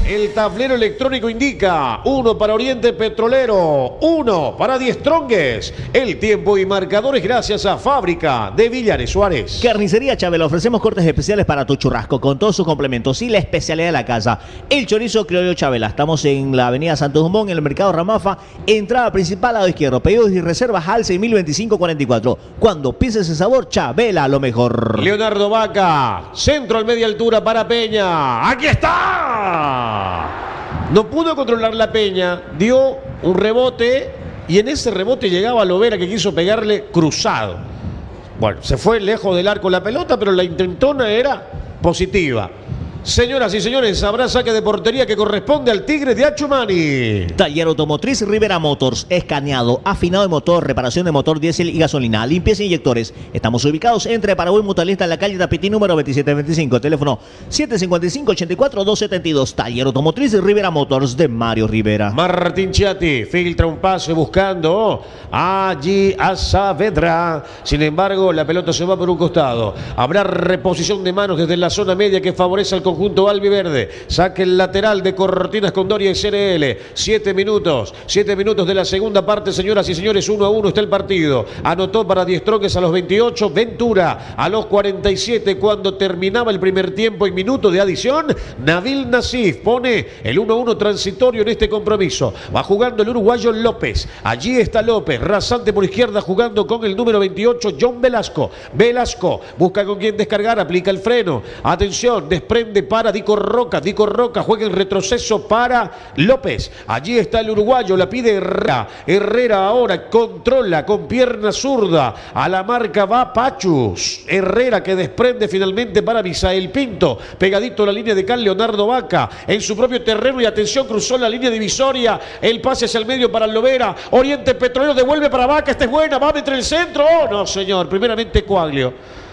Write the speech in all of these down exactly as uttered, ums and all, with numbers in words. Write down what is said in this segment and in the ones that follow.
El tablero electrónico indica uno para Oriente Petrolero, uno para Die Strongest. El tiempo y marcadores gracias a Fábrica de Villares Suárez. Carnicería Chabela, ofrecemos cortes especiales para tu churrasco con todos sus complementos y la especialidad de la casa, el chorizo criollo Chabela. Estamos en la avenida Santos Dumont, en el mercado Ramafa, entrada principal lado izquierdo. Pedidos y reservas al seis mil veinticinco cuarenta y cuatro. Cuando pienses el sabor, Chabela, lo mejor. Leonardo Vaca, centro al media altura para Peña. ¡Aquí está! No pudo controlar la Peña, dio un rebote y en ese rebote llegaba Lovera, que quiso pegarle cruzado. Bueno, se fue lejos del arco la pelota, pero la intentona era positiva. Señoras y señores, habrá saque de portería que corresponde al Tigre de Achumani. Taller Automotriz Rivera Motors, escaneado, afinado de motor, reparación de motor diésel y gasolina, limpieza e inyectores. Estamos ubicados entre Paraguay Mutualista en la calle Tapití número veintisiete veinticinco, teléfono siete cinco cinco, ocho cuatro, dos siete dos. Taller Automotriz Rivera Motors de Mario Rivera. Martín Chiatti filtra un pase buscando allí a Saavedra. Sin embargo, la pelota se va por un costado. Habrá reposición de manos desde la zona media que favorece al conjunto albiverde. Saque el lateral de Cortinas Condori y S R L. Siete minutos. Siete minutos de la segunda parte, señoras y señores. Uno a uno está el partido. Anotó para Die Strongest a los veintiocho. Ventura a los cuarenta y siete cuando terminaba el primer tiempo y minuto de adición. Nabil Nasif pone el uno a uno transitorio en este compromiso. Va jugando el uruguayo López. Allí está López. Rasante por izquierda jugando con el número veintiocho, John Velasco. Velasco busca con quién descargar. Aplica el freno. Atención. Desprende para Dico Roca, Dico Roca juega en retroceso para López, allí está el uruguayo, la pide Herrera, Herrera ahora controla con pierna zurda, a la marca va Pachus, Herrera que desprende finalmente para Misael Pinto, pegadito a la línea de cal Leonardo Vaca, en su propio terreno y atención, cruzó la línea divisoria, el pase hacia el medio para Lovera, Oriente Petrolero devuelve para Vaca, esta es buena, va entre el centro, oh no señor, primeramente Coaglio.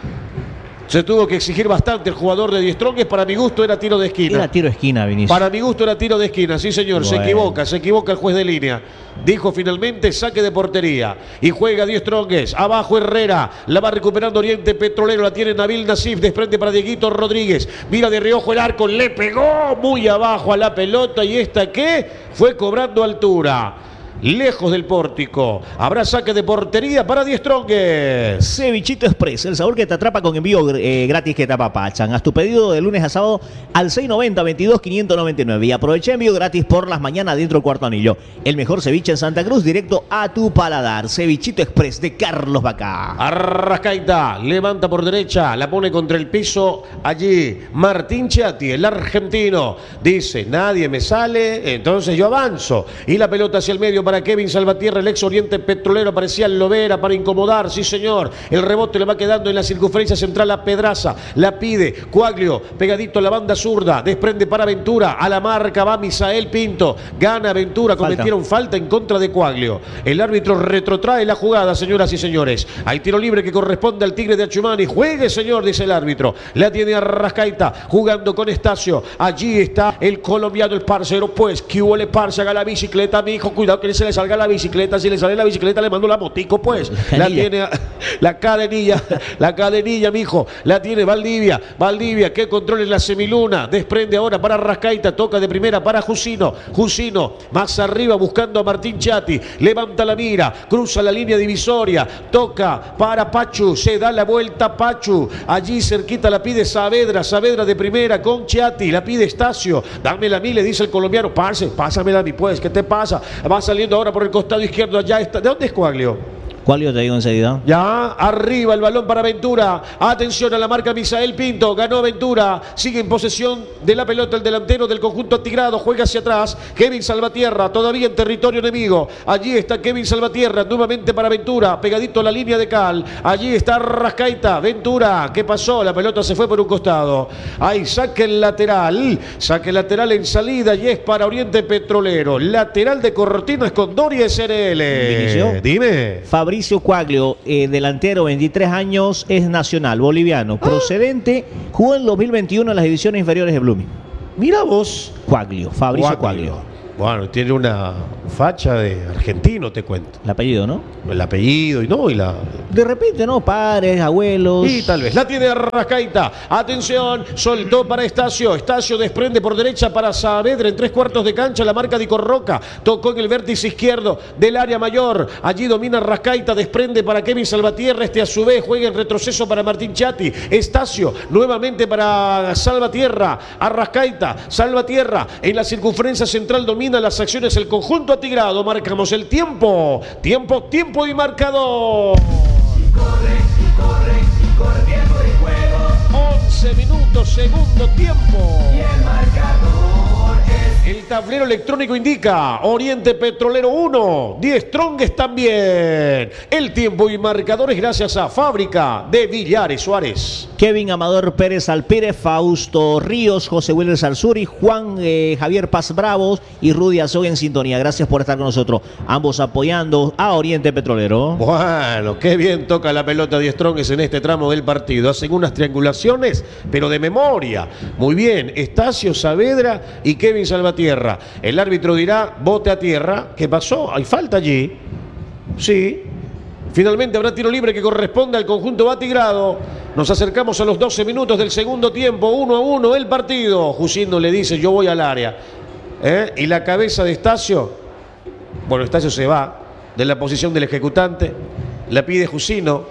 Se tuvo que exigir bastante el jugador de Die Strongest. Para mi gusto era tiro de esquina. Era tiro de esquina, Vinicius. Para mi gusto era tiro de esquina, sí señor. Bueno. Se equivoca, se equivoca el juez de línea. Dijo finalmente saque de portería. Y juega Die Strongest. Abajo Herrera. La va recuperando Oriente Petrolero. La tiene Nabil Nasif. Desprende para Dieguito Rodríguez. Mira de reojo el arco. Le pegó muy abajo a la pelota. Y esta que fue cobrando altura. Lejos del pórtico. Habrá saque de portería para Die Strongest. Cevichito Express, el sabor que te atrapa con envío eh, gratis que te apapachan. Haz tu pedido de lunes a sábado al seis noventa, veintidós, quinientos noventa y nueve. Y aprovecha envío gratis por las mañanas dentro del Cuarto Anillo. El mejor ceviche en Santa Cruz, directo a tu paladar. Cevichito Express de Carlos Vaca. Arrascaita, levanta por derecha, la pone contra el piso. Allí Martín Chiatti, el argentino. Dice, nadie me sale, entonces yo avanzo. Y la pelota hacia el medio para Kevin Salvatierra, el ex Oriente Petrolero. Aparecía Lovera para incomodar, sí señor. El rebote le va quedando en la circunferencia central a Pedraza. La pide Coaglio, pegadito a la banda zurda. Desprende para Ventura. A la marca va Misael Pinto. Gana Ventura. Cometieron falta, falta en contra de Coaglio. El árbitro retrotrae la jugada, señoras y señores. Hay tiro libre que corresponde al Tigre de Achumani. Juegue, señor, dice el árbitro. La tiene Arrascaita jugando con Estacio. Allí está el colombiano, el parcero. Pues, que hubo le parce, haga la bicicleta, mi hijo. Cuidado que le se le salga la bicicleta, si le sale la bicicleta le mando la motico, pues. La tiene la cadenilla, la cadenilla, mijo. La tiene Valdivia, Valdivia que controla la semiluna, desprende ahora para Rascaita, toca de primera para Jusino, Jusino más arriba buscando a Martín Chiatti, levanta la mira, cruza la línea divisoria, toca para Pachu, se da la vuelta Pachu, allí cerquita la pide Saavedra, Saavedra de primera con Chiatti, la pide Estacio, dámela a mí, le dice el colombiano, parce, pásamela a mí pues, ¿qué te pasa? Va saliendo ahora por el costado izquierdo, allá está. ¿De dónde es Coaglio? Coaglio te digo enseguida. Ya, arriba el balón para Ventura. Atención a la marca Misael Pinto. Ganó Ventura. Sigue en posesión de la pelota el delantero del conjunto atigrado. Juega hacia atrás. Kevin Salvatierra, todavía en territorio enemigo. Allí está Kevin Salvatierra, nuevamente para Ventura. Pegadito a la línea de cal. Allí está Rascaita. Ventura, ¿qué pasó? La pelota se fue por un costado. Ahí saque el lateral. Saque lateral en salida y es para Oriente Petrolero. Lateral de Cortinas Condori S R L. Inicio. Dime. Fabricio Coaglio, eh, delantero, veintitrés años, es nacional, boliviano, procedente, jugó en dos mil veintiuno en las divisiones inferiores de Blooming. Mira vos. Coaglio, Fabricio Coaglio. Bueno, tiene una facha de argentino, te cuento. El apellido, ¿no? El apellido y no, y la... De repente, ¿no? Padres, abuelos. Y tal vez. La tiene Arrascaita. Atención, soltó para Estacio. Estacio desprende por derecha para Saavedra en tres cuartos de cancha. La marca de Corroca. Tocó en el vértice izquierdo del área mayor. Allí domina Arrascaita. Desprende para Kevin Salvatierra. Este a su vez juega en retroceso para Martín Chatti. Estacio nuevamente para Salvatierra. Arrascaita. Salvatierra en la circunferencia central domina las acciones el conjunto atigrado. Marcamos el tiempo. Tiempo, tiempo y marcador. Y corre, y corre, y corre tiempo de juego. once minutos, segundo tiempo. Y el marcador es... El tablero electrónico indica Oriente Petrolero uno, Die Strongest también. El tiempo y marcadores gracias a Fábrica de Villares Suárez. Kevin Amador Pérez Alpírez, Fausto Ríos, José Wilder Salzuri, Juan eh, Javier Paz Bravos y Rudy Azog en sintonía. Gracias por estar con nosotros. Ambos apoyando a Oriente Petrolero. Bueno, qué bien toca la pelota Die Strongest en este tramo del partido. Hacen unas triangulaciones, pero de memoria. Muy bien, Estacio, Saavedra y Kevin Salvatierra. El árbitro dirá, bote a tierra. ¿Qué pasó? ¿Hay falta allí? Sí. Finalmente habrá tiro libre que corresponde al conjunto batigrado. Nos acercamos a los doce minutos del segundo tiempo. Uno a uno el partido. Jusino le dice, yo voy al área. ¿Eh? Y la cabeza de Estacio. Bueno, Estacio se va de la posición del ejecutante. La pide Jusino.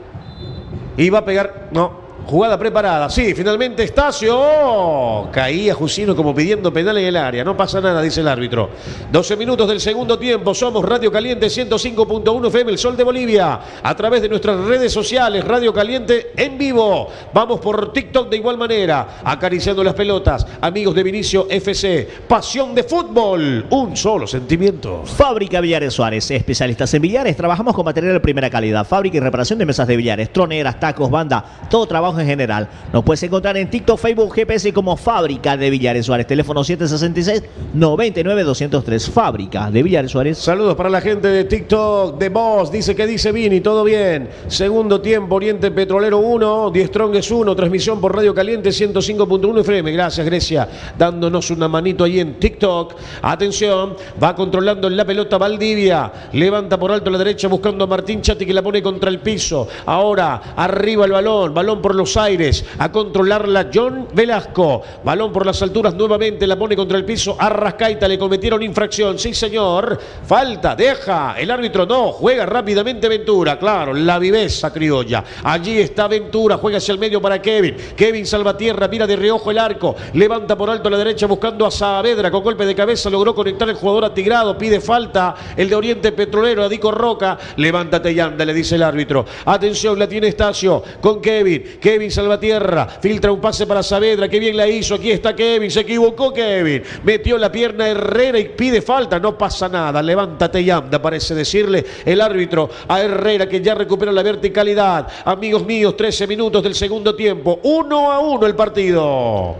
Y va a pegar... No. Jugada preparada, sí, finalmente Estacio. Oh, caía Jusino como pidiendo penal en el área. No pasa nada, dice el árbitro. doce minutos del segundo tiempo. Somos Radio Caliente ciento cinco punto uno F M, el Sol de Bolivia. A través de nuestras redes sociales, Radio Caliente en vivo. Vamos por TikTok de igual manera. Acariciando las pelotas. Amigos de Vinicio F C. Pasión de fútbol. Un solo sentimiento. Fábrica Villares Suárez, especialistas en billares. Trabajamos con material de primera calidad. Fábrica y reparación de mesas de billares, troneras, tacos, banda, todo trabajo en general. Nos puedes encontrar en TikTok, Facebook, G P S como Fábrica de Villares Suárez. Teléfono siete seis seis, nueve nueve dos cero tres. Fábrica de Villares Suárez. Saludos para la gente de TikTok, de Voz. Dice que dice Vini, todo bien. Segundo tiempo, Oriente Petrolero uno, Die Strongest uno. Transmisión por Radio Caliente ciento cinco punto uno F M. Gracias, Grecia, dándonos una manito ahí en TikTok. Atención, va controlando la pelota Valdivia. Levanta por alto a la derecha buscando a Martín Chatti que la pone contra el piso. Ahora, arriba el balón. Balón por los aires. A controlarla John Velasco. Balón por las alturas nuevamente. La pone contra el piso. Arrascaita, le cometieron infracción. Sí, señor. Falta. Deja. El árbitro no. Juega rápidamente Ventura. Claro, la viveza criolla. Allí está Ventura. Juega hacia el medio para Kevin. Kevin Salvatierra. Mira de reojo el arco. Levanta por alto a la derecha buscando a Saavedra. Con golpe de cabeza logró conectar el jugador atigrado. Pide falta. El de Oriente Petrolero. A Dico Roca. Levántate y anda, le dice el árbitro. Atención, la tiene Estacio con Kevin. Kevin Salvatierra. Filtra un pase para Saavedra. Qué bien la hizo. Aquí está Kevin. Se equivocó Kevin. Metió la pierna Herrera y pide falta. No pasa nada. Levántate y anda. Parece decirle el árbitro a Herrera que ya recupera la verticalidad. Amigos míos, trece minutos del segundo tiempo. Uno a uno el partido.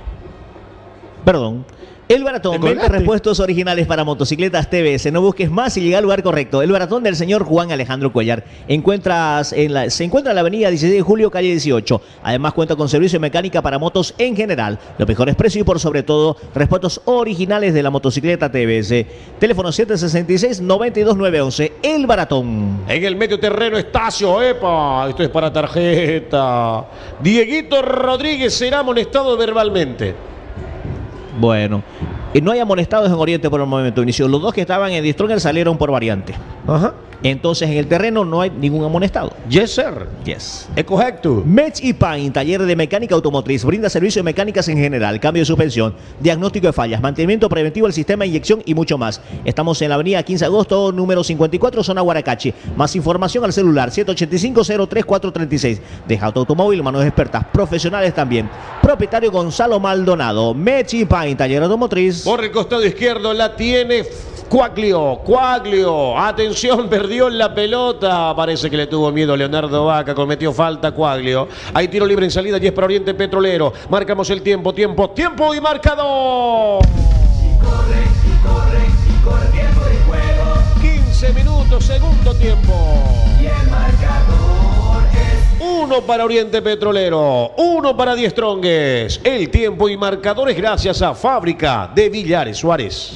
Perdón. El Baratón, venta repuestos originales para motocicletas T V S. No busques más y llega al lugar correcto. El Baratón del señor Juan Alejandro Cuellar. Encuentras en la, se encuentra en la avenida dieciséis de julio, calle dieciocho. Además cuenta con servicio de mecánica para motos en general. Los mejores precios y por sobre todo, repuestos originales de la motocicleta T V S. Teléfono siete seis seis, nueve dos nueve uno uno. El Baratón. En el medio terreno, Estacio. ¡Epa! Esto es para tarjeta. Dieguito Rodríguez será amonestado verbalmente. Bueno, y no hay amonestados en Oriente por el momento, Inicio. Los dos que estaban en Die Strongest salieron por variante. Ajá. Entonces en el terreno no hay ningún amonestado. Yes, sir. Yes. Es correcto. Metz y Pain, taller de mecánica automotriz, brinda servicio de mecánicas en general, cambio de suspensión, diagnóstico de fallas, mantenimiento preventivo del sistema de inyección y mucho más. Estamos en la avenida quince de agosto, número cincuenta y cuatro, zona Guaracachi. Más información al celular siete ocho cinco, cero tres cuatro tres seis. De Auto Automóvil, manos expertas, profesionales también. Propietario Gonzalo Maldonado. Metz y Pain, taller automotriz. Por el costado izquierdo la tiene Cuaglio, Cuaglio, atención, perdió la pelota, parece que le tuvo miedo Leonardo Vaca, cometió falta Cuaglio. Hay tiro libre en salida y es para Oriente Petrolero. Marcamos el tiempo, tiempo, tiempo y marcador. Y corre, y corre, y corre tiempo de juego. quince minutos, segundo tiempo. Y el marcador es... Uno para Oriente Petrolero, uno para Die Strongest. El tiempo y marcadores gracias a Fábrica de Villares Suárez.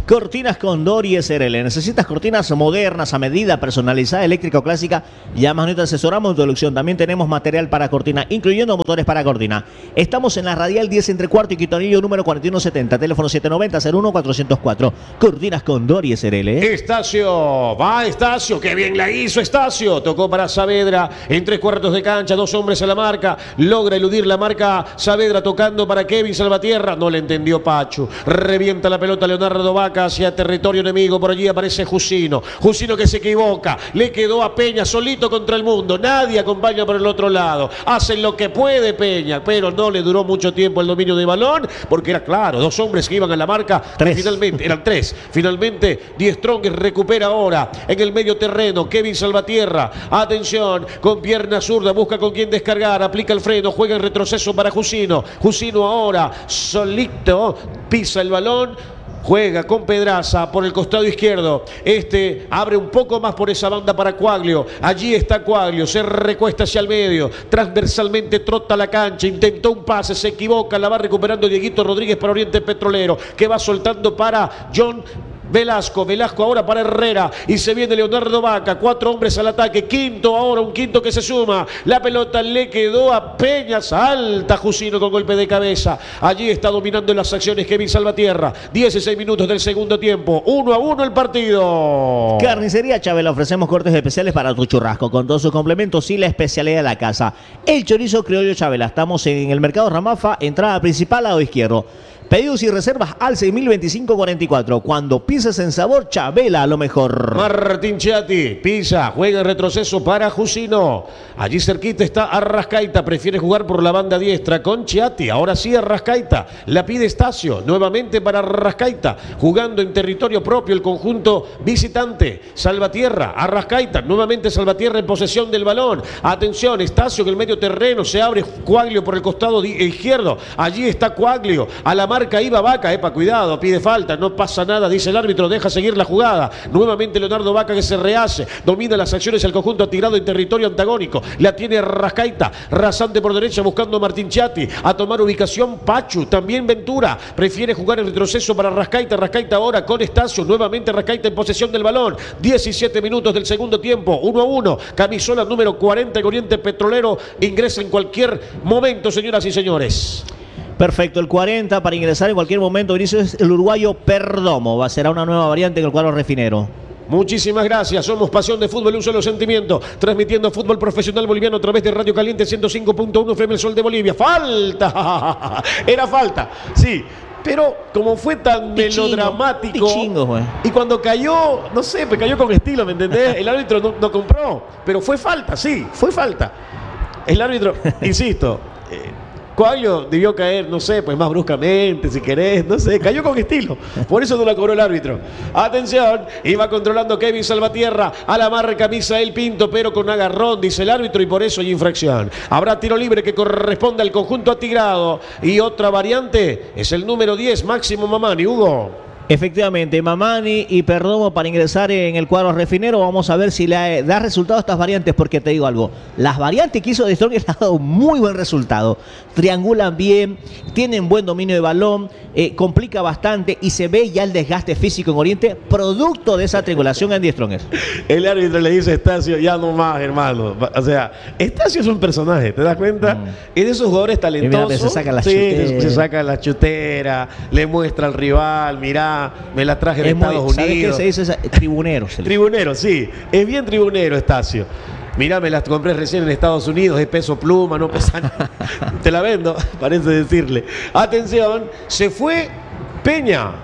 Cortinas Condori S R L. ¿Necesitas cortinas modernas, a medida, personalizada, eléctrica o clásica? Llámanos y te asesoramos en tu elección. También tenemos material para cortina, incluyendo motores para cortina. Estamos en la Radial diez entre Cuarto y Quitonillo número cuarenta y uno setenta. Teléfono siete noventa cero uno cuatrocientos cuatro. Cortinas Condori S R L. Estacio, va Estacio, qué bien la hizo Estacio. Tocó para Saavedra en tres cuartos de cancha, dos hombres a la marca. Logra eludir la marca Saavedra tocando para Kevin Salvatierra. No le entendió Pachu. Revienta la pelota Leonardo Vaca hacia territorio enemigo. Por allí aparece Jusino. Jusino que se equivoca. Le quedó a Peña solito contra el mundo. Nadie acompaña por el otro lado. Hacen lo que puede Peña, pero no le duró mucho tiempo el dominio de balón, porque era claro, dos hombres que iban a la marca. Tres. Finalmente, eran tres. Finalmente, Die Strongest recupera ahora en el medio terreno. Kevin Salvatierra. Atención, con pierna zurda, busca con quién descargar. Aplica el freno, juega en retroceso para Jusino. Jusino ahora, solito, pisa el balón. Juega con Pedraza por el costado izquierdo. Este abre un poco más por esa banda para Coaglio. Allí está Coaglio. Se recuesta hacia el medio. Transversalmente trota la cancha. Intentó un pase. Se equivoca. La va recuperando Dieguito Rodríguez para Oriente Petrolero. Que va soltando para John Velasco, Velasco ahora para Herrera y se viene Leonardo Vaca, cuatro hombres al ataque, quinto ahora, un quinto que se suma, la pelota le quedó a Peña, salta Jusino con golpe de cabeza, allí está dominando las acciones Kevin Salvatierra, dieciséis minutos del segundo tiempo, uno a uno el partido. Carnicería Chabela, ofrecemos cortes especiales para tu churrasco, con todos sus complementos y la especialidad de la casa. El chorizo criollo Chabela, estamos en el mercado Ramafa, entrada principal, lado izquierdo. Pedidos y reservas al seis mil veinticinco cuarenta y cuatro. Cuando pises en sabor, Chabela, a lo mejor. Martín Chiatti, pisa, juega en retroceso para Jusino. Allí cerquita está Arrascaita, prefiere jugar por la banda diestra con Chiatti. Ahora sí Arrascaita, la pide Estacio, nuevamente para Arrascaita, jugando en territorio propio el conjunto visitante. Salvatierra, Arrascaita, nuevamente Salvatierra en posesión del balón. Atención, Estacio en el medio terreno, se abre Coaglio por el costado izquierdo. Allí está Coaglio, a la marca iba Vaca, epa, cuidado, pide falta, no pasa nada, dice el árbitro, deja seguir la jugada. Nuevamente Leonardo Vaca que se rehace, domina las acciones el conjunto atigrado en territorio antagónico. La tiene Rascaita, rasante por derecha buscando a Martín Chiatti, a tomar ubicación Pachu, también Ventura, prefiere jugar en retroceso para Rascaita, Rascaita ahora con Estacio, nuevamente Rascaita en posesión del balón. diecisiete minutos del segundo tiempo, uno a uno, camisola número cuarenta en Oriente Petrolero, ingresa en cualquier momento, señoras y señores. Perfecto, el cuarenta para ingresar en cualquier momento. Inicio es el uruguayo Perdomo. Va a ser una nueva variante en el cuadro refinero. Muchísimas gracias, somos Pasión de Fútbol, un solo sentimiento, transmitiendo fútbol profesional boliviano a través de Radio Caliente ciento cinco punto uno F M El Sol de Bolivia. ¡Falta! Era falta, sí. Pero como fue tan Tichingo, melodramático tichingo, güey. y cuando cayó, no sé, pues cayó con estilo, ¿me entendés? El árbitro no, no compró, pero fue falta, sí, fue falta. El árbitro, insisto, eh, Coaglio debió caer, no sé, pues más bruscamente, si querés, no sé, cayó con estilo. Por eso no la cobró el árbitro. Atención, iba controlando Kevin Salvatierra, a la marca Misael Pinto, pero con agarrón, dice el árbitro, y por eso hay infracción. Habrá tiro libre que corresponde al conjunto atigrado. Y otra variante es el número diez, Máximo Mamani. Hugo. Efectivamente, Mamani y Perdomo para ingresar en el cuadro refinero. Vamos a ver si le da resultado a estas variantes, porque te digo algo, las variantes que hizo de Strongest han dado muy buen resultado. Triangulan bien, tienen buen dominio de balón, eh, complica bastante y se ve ya el desgaste físico en Oriente, producto de esa triangulación en Die Strongest. El árbitro le dice a Estacio, ya no más, hermano. O sea, Estacio es un personaje, ¿te das cuenta? Mm. Es de esos jugadores talentosos. Mira, se saca la sí, chutera. Se saca la chutera, le muestra al rival, mirá, me la traje de Es muy, Estados ¿sabes Unidos. qué se dice? Tribunero. Se le... Tribunero, sí. Es bien tribunero, Estacio. Mirá, me las compré recién en Estados Unidos, es peso pluma, no pesa nada. Te la vendo, parece decirle. Atención, se fue Peña.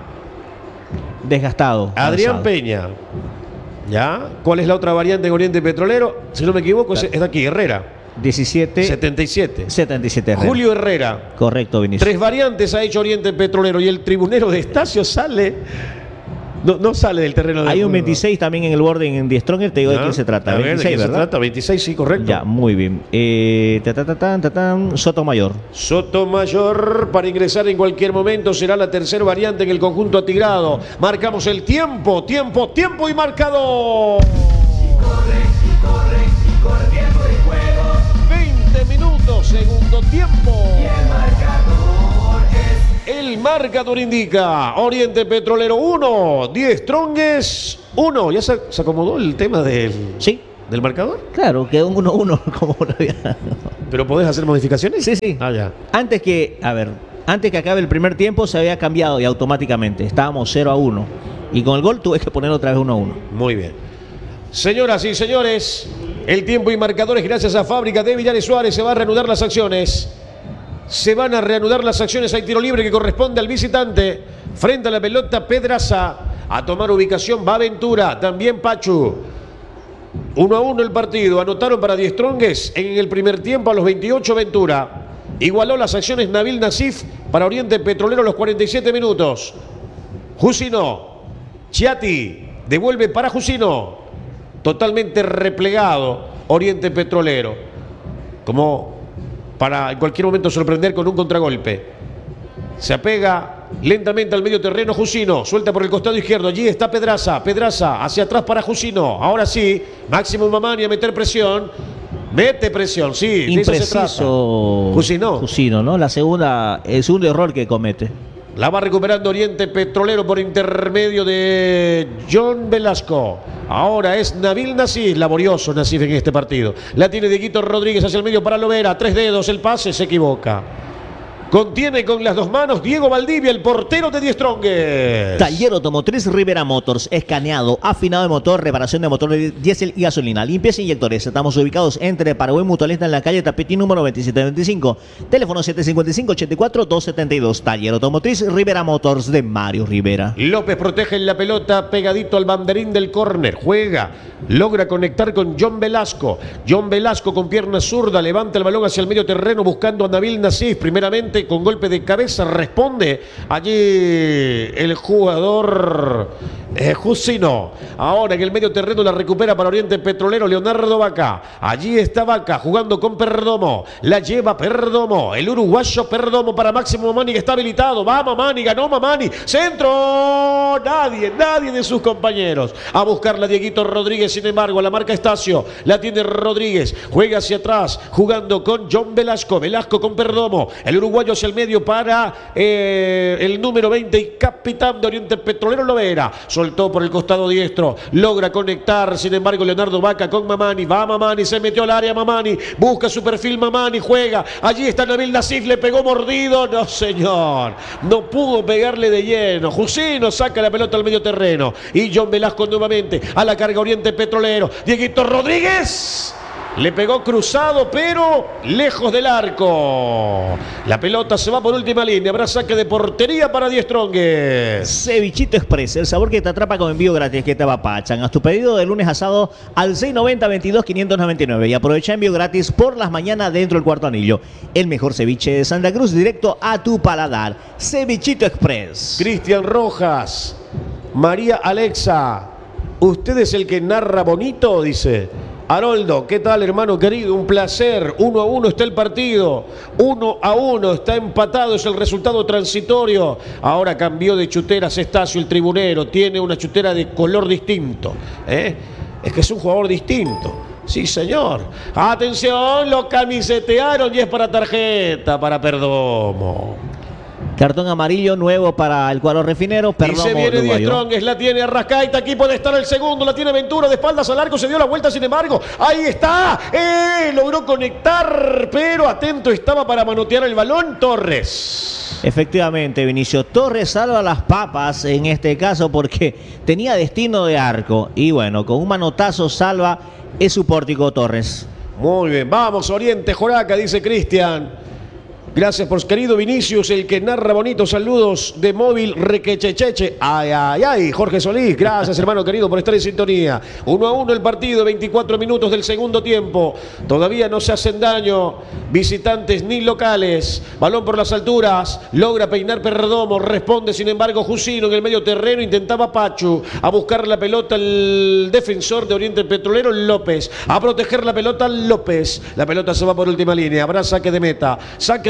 Desgastado. Adrián cansado. Peña. ¿Ya? ¿Cuál es la otra variante en Oriente Petrolero? Si no me equivoco, es, es aquí, Herrera. diecisiete. setenta y siete. setenta y siete. Julio Herrera. Correcto, Vinicius. Tres variantes ha hecho Oriente Petrolero y el tribunero de Estacio sale... No, no sale del terreno de Hay un juego. veintiséis también en el borde en Die Strongest. Te digo ¿Ya? de quién se trata. A ver, ¿de veintiséis, quién se ¿verdad? trata? veintiséis, sí, correcto. Ya, muy bien. Eh, ta, ta, ta, ta, ta, ta, Sotomayor. Sotomayor para ingresar en cualquier momento será la tercera variante en el conjunto atigrado. Marcamos el tiempo, tiempo, tiempo y marcador. Corre, corre, corre tiempo de juego. veinte minutos, segundo tiempo. Y el marcador es El El marcador indica Oriente Petrolero uno, diez Strongest uno. ¿Ya se, se acomodó el tema del, Sí, del marcador? claro, quedó un uno uno como lo había. ¿Pero podés hacer modificaciones? Sí, sí. Ah, ya. Antes que, a ver, antes que acabe el primer tiempo se había cambiado y automáticamente estábamos cero a uno. Y con el gol tuve que poner otra vez uno a uno. Muy bien. Señoras y señores, el tiempo y marcadores gracias a Fábrica de Villares Suárez. Se van a reanudar las acciones. Se van a reanudar las acciones. Hay tiro libre que corresponde al visitante. Frente a la pelota Pedraza. A tomar ubicación va Ventura. También Pachu. uno a uno el partido. Anotaron para diez Strongest en el primer tiempo a los veintiocho Ventura. Igualó las acciones Nabil Nasif para Oriente Petrolero a los cuarenta y siete minutos. Jusino. Chiati. Devuelve para Jusino. Totalmente replegado Oriente Petrolero. Como para en cualquier momento sorprender con un contragolpe. Se apega lentamente al medio terreno Jusino. Suelta por el costado izquierdo. Allí está Pedraza. Pedraza hacia atrás para Jusino. Ahora sí. Máximo Mamani a meter presión. Mete presión, sí. De eso se trata. Impreciso. Jusino. Jusino, ¿no? La segunda, el segundo error que comete. La va recuperando Oriente Petrolero por intermedio de John Velasco. Ahora es Nabil Nasif, laborioso Nasif en este partido. La tiene Dieguito Rodríguez hacia el medio para Lovera. Tres dedos, el pase, se equivoca. Contiene con las dos manos Diego Valdivia, el portero de diez Strongest. Taller Automotriz Rivera Motors, escaneado, afinado de motor, reparación de motor de diésel y gasolina, limpieza e inyectores. Estamos ubicados entre Paraguay Mutualista en la calle Tapetí número veintisiete veinticinco. Teléfono siete cinco cinco, ocho cuatro, dos siete dos. Taller Automotriz Rivera Motors de Mario Rivera. López protege la pelota pegadito al banderín del córner. Juega, logra conectar con John Velasco. John Velasco con pierna zurda levanta el balón hacia el medio terreno buscando a Nabil Nasif. Primeramente con golpe de cabeza responde allí el jugador eh, Jusino. Ahora en el medio terreno la recupera para Oriente Petrolero Leonardo Vaca. Allí está Vaca jugando con Perdomo. La lleva Perdomo. El uruguayo Perdomo para Máximo Mamani que está habilitado. Va Mamani, ganó Mamani. Centro. Nadie, nadie de sus compañeros. A buscarla Dieguito Rodríguez, sin embargo, la marca Estacio. La tiene Rodríguez. Juega hacia atrás jugando con John Velasco. Velasco con Perdomo. El uruguayo hacia el medio para eh, el número veinte y capitán de Oriente Petrolero Lovera. Soltó por el costado diestro. Logra conectar, sin embargo, Leonardo Vaca con Mamani. Va Mamani, se metió al área Mamani. Busca su perfil Mamani, juega. Allí está Nabil Nasif, le pegó mordido. No, señor. No pudo pegarle de lleno. Jusino saca la pelota al medio terreno. Y John Velasco nuevamente a la carga Oriente Petrolero. Dieguito Rodríguez. Le pegó cruzado, pero lejos del arco. La pelota se va por última línea. Habrá saque de portería para diez Strongest. Cevichito Express, el sabor que te atrapa con envío gratis que te apapachan. Haz tu pedido de lunes a sábado al seis noventa, veintidós, quinientos noventa y nueve y aprovecha envío gratis por las mañanas dentro del Cuarto Anillo. El mejor ceviche de Santa Cruz directo a tu paladar. Cevichito Express. Cristian Rojas, María Alexa, ¿usted es el que narra bonito? Dice. Haroldo, ¿qué tal, hermano querido? Un placer. Uno a uno está el partido. Uno a uno está empatado. Es el resultado transitorio. Ahora cambió de chuteras Estacio, el tribunero. Tiene una chutera de color distinto. ¿eh? Es que es un jugador distinto. Sí, señor. Atención, lo camisetearon y es para tarjeta, para Perdomo. Cartón amarillo nuevo para el cuadro refinero. Y se viene diez Strongest, la tiene Arrascaita, aquí puede estar el segundo, la tiene Ventura de espaldas al arco, se dio la vuelta, sin embargo, ahí está, ¡eh! Logró conectar, pero atento estaba para manotear el balón Torres. Efectivamente, Vinicio Torres salva las papas en este caso porque tenía destino de arco. Y bueno, con un manotazo salva es su pórtico Torres. Muy bien, vamos Oriente Joraca, dice Cristian. Gracias por querido Vinicius, el que narra bonito. Saludos de móvil Requechecheche. Ay, ay, ay. Jorge Solís, gracias hermano querido por estar en sintonía. Uno a uno el partido, veinticuatro minutos del segundo tiempo. Todavía no se hacen daño visitantes ni locales. Balón por las alturas. Logra peinar Perdomo. Responde sin embargo Jusino en el medio terreno. Intentaba Pachu a buscar la pelota el defensor de Oriente Petrolero López. A proteger la pelota López. La pelota se va por última línea. Habrá saque de meta. Saque de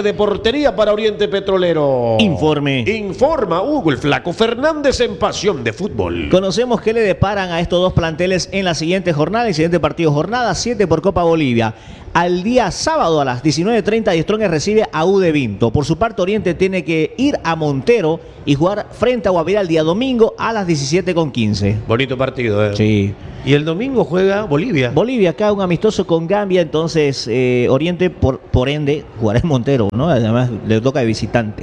de portería para Oriente Petrolero. Informe. Informa Hugo el Flaco Fernández en Pasión de Fútbol. Conocemos qué le deparan a estos dos planteles en la siguiente jornada, el siguiente partido, jornada siete por Copa Bolivia. Al día sábado a las diecinueve treinta, Die Strongest recibe a U de Vinto. Por su parte, Oriente tiene que ir a Montero y jugar frente a Guavirá el día domingo a las diecisiete con quince. Bonito partido, ¿eh? Sí. Y el domingo juega Bolivia. Bolivia, acá un amistoso con Gambia, entonces eh, Oriente, por, por ende, jugará en Montero, ¿no? Además, le toca de visitante.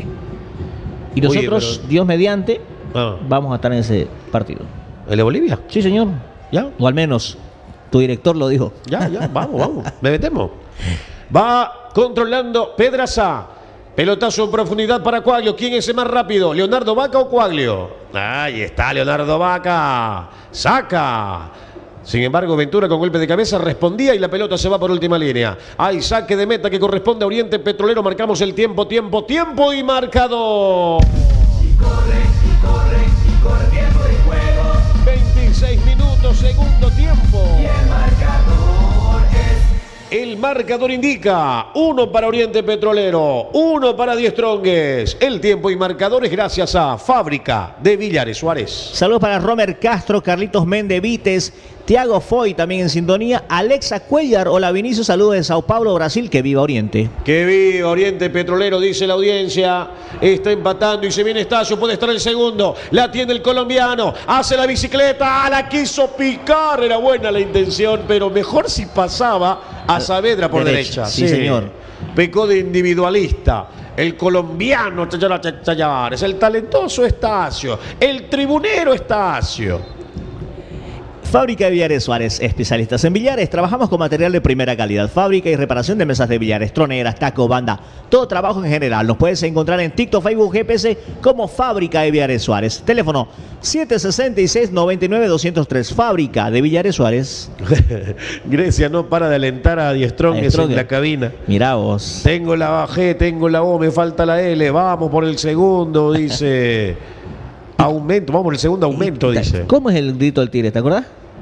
Y nosotros, Oye, pero... Dios mediante, Ah. vamos a estar en ese partido. ¿El de Bolivia? Sí, señor. ¿Ya? O al menos, tu director lo dijo. Ya, ya, vamos, vamos. Me metemos. Va controlando Pedraza. Pelotazo en profundidad para Quaglio. ¿Quién es el más rápido? ¿Leonardo Vaca o Quaglio? Ahí está Leonardo Vaca. Saca. Sin embargo, Ventura con golpe de cabeza respondía y la pelota se va por última línea. Hay saque de meta que corresponde a Oriente Petrolero. Marcamos el tiempo, tiempo, tiempo y marcador. Y corre, y corre, y corre tiempo de juego. veintiséis minutos, segundo tiempo. Y el marcador es... El marcador indica uno para Oriente Petrolero, uno para Die Strongest. El tiempo y marcadores gracias a Fábrica de Villares Suárez. Saludos para Romer Castro, Carlitos Méndez Vites, Tiago Foy también en sintonía, Alexa Cuellar, hola Vinicius, saludos de Sao Paulo, Brasil, que viva Oriente. Que viva Oriente Petrolero, dice la audiencia. Está empatando y se viene Estacio, puede estar el segundo. La tiene el colombiano, hace la bicicleta, la quiso picar. Era buena la intención, pero mejor si pasaba a Saavedra por derecha. derecha. Sí, señor. Pecó de individualista. El colombiano, es el talentoso Estacio, el tribunero Estacio. Fábrica de Villares Suárez, especialistas en billares. Trabajamos con material de primera calidad. Fábrica y reparación de mesas de billares, troneras, taco, banda. Todo trabajo en general. Nos puedes encontrar en TikTok, Facebook, G P S como Fábrica de Villares Suárez. Teléfono siete seis seis, nueve nueve, dos cero tres. Fábrica de Villares Suárez. Grecia no para de alentar a Die Strongest en la cabina. Mirá vos. Tengo la G, tengo la O, me falta la L. Vamos por el segundo, dice. Aumento, vamos por el segundo aumento, dice. ¿Cómo es el grito del Tigre? ¿Te acordás?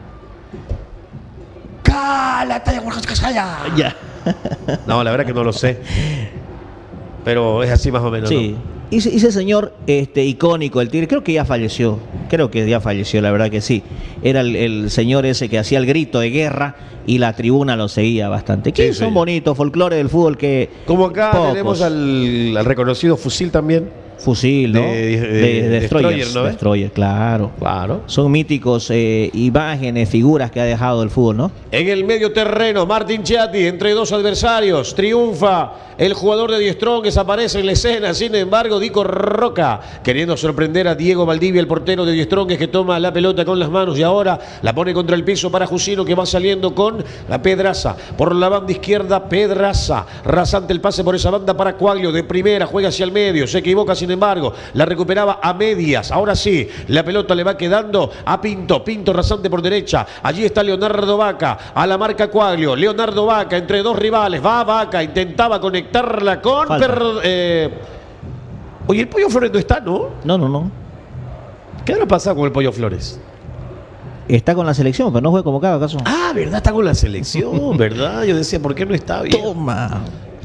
¡Cálate! Ya. No, la verdad que no lo sé. Pero es así más o menos, Sí. ¿no? Y ese, ese señor este, icónico, el Tigre, creo que ya falleció. Creo que ya falleció, la verdad que sí. Era el, el señor ese que hacía el grito de guerra y la tribuna lo seguía bastante. Que Sí, son sí. bonitos, folclore del fútbol que... Como acá pocos. tenemos al, al reconocido Fusil también. Fusil, ¿no? de- de- de, de Destroyers, Destroyer, ¿no? Destroyer, claro. Claro. Son míticos eh, imágenes, figuras que ha dejado el fútbol, ¿no? En el medio terreno, Martín Chiatti, entre dos adversarios, triunfa el jugador de Die Strongest, aparece en la escena, sin embargo, Dico Roca, queriendo sorprender a Diego Valdivia, el portero de Die Strongest, que toma la pelota con las manos y ahora la pone contra el piso para Jusino, que va saliendo con la Pedraza. Por la banda izquierda, Pedraza, rasante el pase por esa banda para Quaglio, de primera, juega hacia el medio, se equivoca, sin embargo, la recuperaba a medias. Ahora sí, la pelota le va quedando a Pinto, Pinto rasante por derecha, allí está Leonardo Vaca, a la marca Quaglio, Leonardo Vaca entre dos rivales, va Vaca, intentaba conectarla con... Per, eh... Oye, el Pollo Flores no está, ¿no? No, no, no. ¿Qué habrá pasado con el Pollo Flores? Está con la selección, pero no fue convocado, ¿acaso? Ah, ¿verdad? Está con la selección, ¿verdad? Yo decía, ¿por qué no está bien? Toma.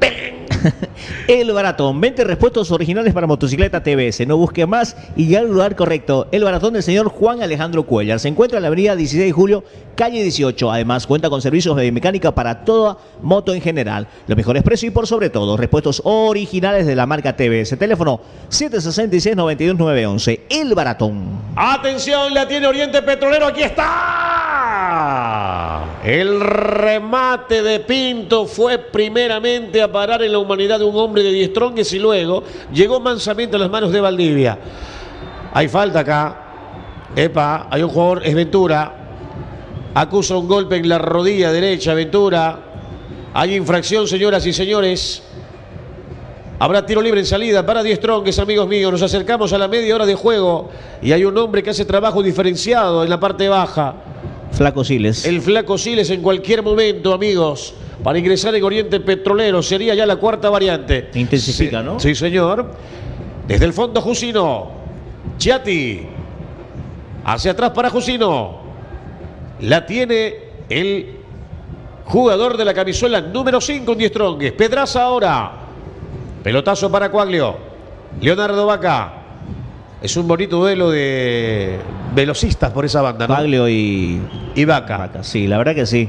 El Baratón, veinte repuestos originales para motocicleta T V S. No busque más y ya al lugar correcto. El Baratón del señor Juan Alejandro Cuellar. Se encuentra en la avenida dieciséis de julio, calle dieciocho. Además, cuenta con servicios de mecánica para toda moto en general. Los mejores precios y por sobre todo, repuestos originales de la marca T V S. Teléfono siete seis seis, nueve dos nueve uno. El Baratón. Atención, la tiene Oriente Petrolero, aquí está. El remate de Pinto fue primeramente a parar en la humanidad de un hombre de Die Strongest y luego llegó mansamente a las manos de Valdivia. Hay falta acá. Epa, hay un jugador, es Ventura. Acusa un golpe en la rodilla derecha, Ventura. Hay infracción, señoras y señores. Habrá tiro libre en salida para Die Strongest, amigos míos. Nos acercamos a la media hora de juego y hay un hombre que hace trabajo diferenciado en la parte baja. Flaco Siles. El Flaco Siles en cualquier momento, amigos, para ingresar en Oriente Petrolero. Sería ya la cuarta variante. Intensifica, sí, ¿no? Sí, señor. Desde el fondo, Jusino. Chiatti. Hacia atrás para Jusino. La tiene el jugador de la camisola número cinco en Die Strongest. Pedraza ahora. Pelotazo para Quaglio. Leonardo Vaca. Es un bonito duelo de velocistas por esa banda, ¿no? Quaglio y, Y Vaca. Vaca. Sí, la verdad que sí.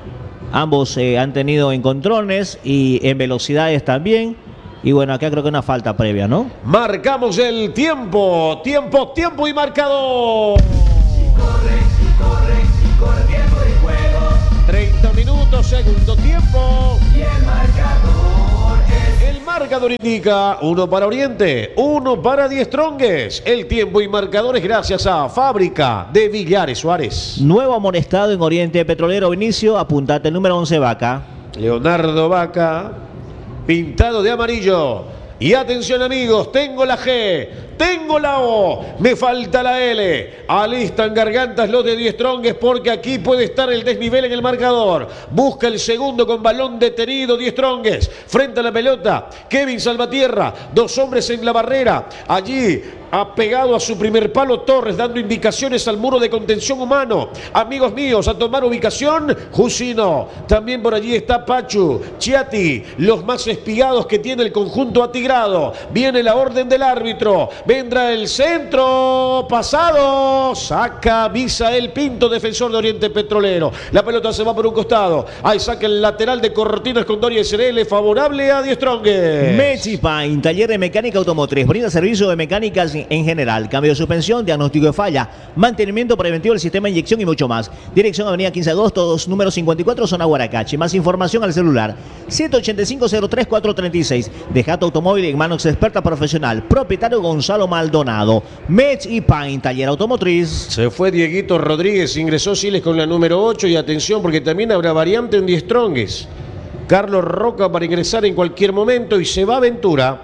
Ambos eh, han tenido encontrones y en velocidades también. Y bueno, acá creo que una falta previa, ¿no? Marcamos el tiempo. Tiempo, tiempo y marcador. Corre, corre, corre tiempo de juego. treinta minutos, segundo tiempo. Y el marcador es El marcador indica uno para Oriente, uno para Die Strongest. El tiempo y marcadores gracias a Fábrica de Villares Suárez. Nuevo amonestado en Oriente Petrolero. Vinicio, apuntate el número once, Vaca. Leonardo Vaca, pintado de amarillo. Y atención amigos, tengo la G, tengo la O, me falta la L. Alistan gargantas los de Die Strongest porque aquí puede estar el desnivel en el marcador. Busca el segundo con balón detenido Die Strongest. Frente a la pelota, Kevin Salvatierra, dos hombres en la barrera. Allí ha pegado a su primer palo Torres, dando indicaciones al muro de contención humano. Amigos míos, a tomar ubicación, Jusino. También por allí está Pachu, Chiati, los más espigados que tiene el conjunto atigrado. Viene la orden del árbitro. Vendrá el centro, pasado. Saca Misael Pinto, defensor de Oriente Petrolero. La pelota se va por un costado. Ahí saca el lateral de Cortinas con Doria S R L, favorable a Die Strongest. Mechi Paint, taller de mecánica automotriz. Brinda servicio de mecánicas en general. Cambio de suspensión, diagnóstico de falla, mantenimiento preventivo del sistema de inyección y mucho más. Dirección Avenida quince de agosto, número cincuenta y cuatro, zona Guaracachi. Más información al celular siete ocho cinco, cero tres cuatro tres seis. Deja tu automóvil en manos experta profesional. Propietario Gonzalo Maldonado. Mechi Paint, taller automotriz. Se fue Dieguito Rodríguez, ingresó Siles con la número ocho y atención porque también habrá variante en Die Strongest. Carlos Roca para ingresar en cualquier momento y se va Ventura.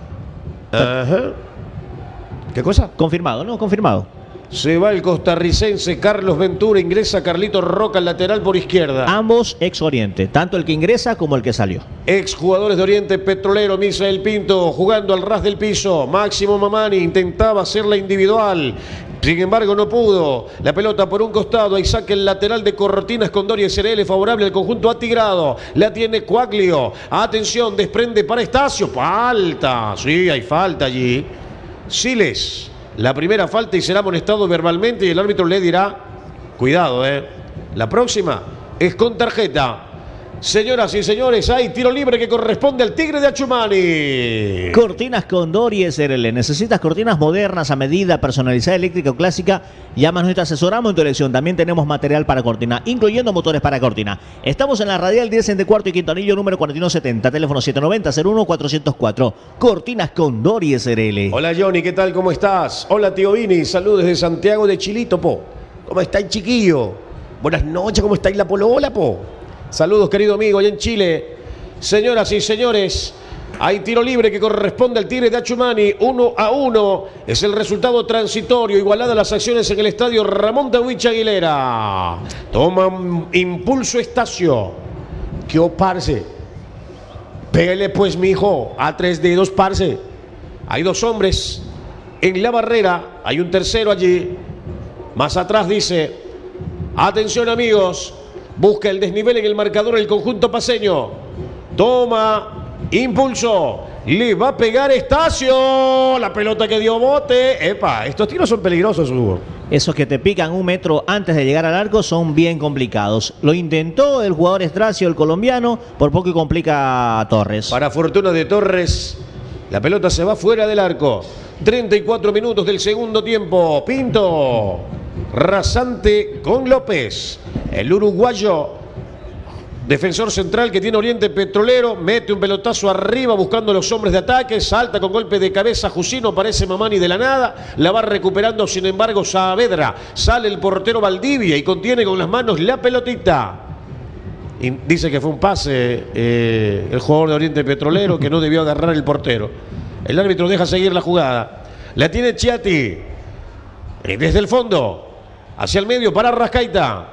Ajá. ¿Qué cosa? Confirmado, ¿no? Confirmado. Se va el costarricense Carlos Ventura, ingresa Carlito Roca al lateral por izquierda. Ambos ex Oriente, tanto el que ingresa como el que salió. Ex jugadores de Oriente Petrolero, Misael Pinto jugando al ras del piso. Máximo Mamani intentaba hacerla individual. Sin embargo, no pudo. La pelota por un costado. Ahí saca el lateral de Cortinas con Doria S R L, favorable al conjunto atigrado. La tiene Quaglio. Atención, desprende para Estacio. Falta. Sí, hay falta allí. Siles. La primera falta y será amonestado verbalmente y el árbitro le dirá, cuidado, eh. La próxima es con tarjeta. Señoras y señores, hay tiro libre que corresponde al Tigre de Achumani. Cortinas con Doria S R L. ¿Necesitas cortinas modernas a medida, personalizada, eléctrica o clásica? Llámanos y te asesoramos en tu elección. También tenemos material para cortina, incluyendo motores para cortina. Estamos en la Radial diez en de Cuarto y Quinto Anillo, número cuarenta y uno setenta. Teléfono siete nueve cero, cero uno cuatro cero cuatro. Cortinas con Doria S R L. Hola Johnny, ¿qué tal? ¿Cómo estás? Hola tío Vini, saludos desde Santiago de Chilito, po. ¿Cómo estáis, chiquillo? Buenas noches, ¿cómo estáis la polola, po? Saludos, querido amigo, allá en Chile. Señoras y señores, hay tiro libre que corresponde al Tigre de Achumani. Uno a uno es el resultado transitorio. Igualada las acciones en el estadio Ramón Tawich Aguilera. Toma impulso Estacio. ¿Qué o, parce? Pégale pues, mijo, a tres dedos, parce. Hay dos hombres en la barrera. Hay un tercero allí. Más atrás dice, atención amigos. Busca el desnivel en el marcador el conjunto paseño. Toma, impulso. Le va a pegar Estacio. La pelota que dio bote. Epa, estos tiros son peligrosos, Hugo. Esos que te pican un metro antes de llegar al arco son bien complicados. Lo intentó el jugador Estracio, el colombiano, por poco y complica a Torres. Para fortuna de Torres, la pelota se va fuera del arco. treinta y cuatro minutos del segundo tiempo. Pinto. Rasante con López. El uruguayo, defensor central que tiene Oriente Petrolero, mete un pelotazo arriba buscando a los hombres de ataque, salta con golpe de cabeza Jusino, parece Mamani de la nada, la va recuperando sin embargo Saavedra, sale el portero Valdivia y contiene con las manos la pelotita. Y dice que fue un pase eh, el jugador de Oriente Petrolero que no debió agarrar el portero. El árbitro deja seguir la jugada. La tiene Chiati. Eh, desde el fondo. Hacia el medio para Rascaita.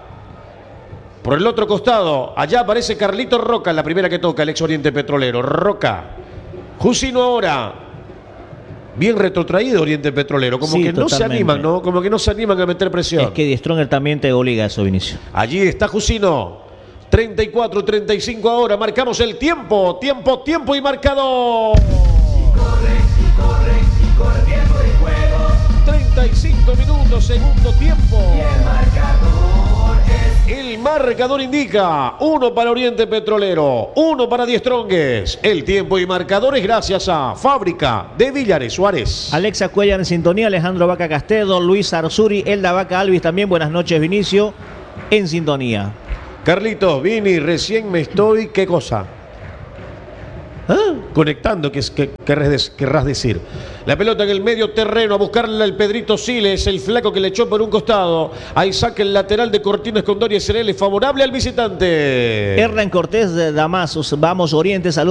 Por el otro costado. Allá aparece Carlito Roca. La primera que toca el ex Oriente Petrolero. Roca. Jusino ahora. Bien retrotraído Oriente Petrolero. Como Sí, que no totalmente. se animan, ¿no? Como que no se animan a meter presión. Es que Die Stronger también te obliga a eso, Vinicio. Allí está Jusino. treinta y cuatro, treinta y cinco ahora. Marcamos el tiempo. Tiempo, tiempo y marcador. corre, corre, corre, tiempo de juego. treinta y cinco minutos, segundo tiempo. Y el marcador es El marcador indica uno para Oriente Petrolero, uno para Die Strongest. El tiempo y marcadores gracias a Fábrica de Villares Suárez. Alexa Cuellar en sintonía, Alejandro Vaca Castedo, Luis Arzuri, Elda Vaca Alvis también. Buenas noches, Vinicio, en sintonía. Carlitos, Vini, recién me estoy... ¿Qué cosa? ¿Ah? Conectando, ¿qué, qué querrás, querrás decir? La pelota en el medio terreno, a buscarla el Pedrito Siles, el flaco que le echó por un costado. Ahí saca el lateral de Cortinas Condori S L, favorable al visitante. Hernán Cortés de Damasos, vamos Oriente, saludos.